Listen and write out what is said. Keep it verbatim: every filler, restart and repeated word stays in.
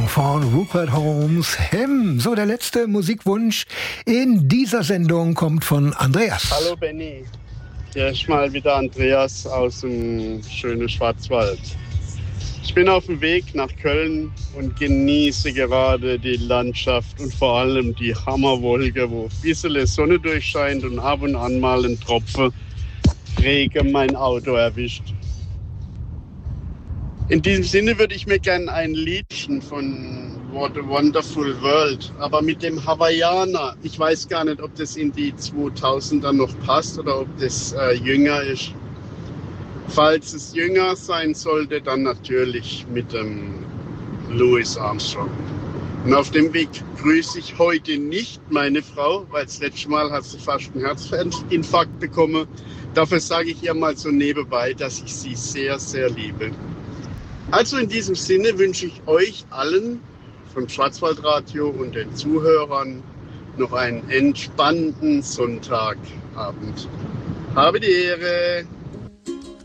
Song von Rupert Holmes, Him. So, der letzte Musikwunsch in dieser Sendung kommt von Andreas. Hallo Benny, hier ist mal wieder Andreas aus dem schönen Schwarzwald. Ich bin auf dem Weg nach Köln und genieße gerade die Landschaft und vor allem die Hammerwolke, wo ein bisschen Sonne durchscheint und ab und an mal ein Tropfen Regen mein Auto erwischt. In diesem Sinne würde ich mir gerne ein Liedchen von What a Wonderful World, aber mit dem Hawaiianer. Ich weiß gar nicht, ob das in die zweitausender noch passt oder ob das äh, jünger ist. Falls es jünger sein sollte, dann natürlich mit dem Louis Armstrong. Und auf dem Weg grüße ich heute nicht meine Frau, weil das letzte Mal hat sie fast einen Herzinfarkt bekommen. Dafür sage ich ihr mal so nebenbei, dass ich sie sehr, sehr liebe. Also in diesem Sinne wünsche ich euch allen vom Schwarzwaldradio und den Zuhörern noch einen entspannten Sonntagabend. Habe die Ehre!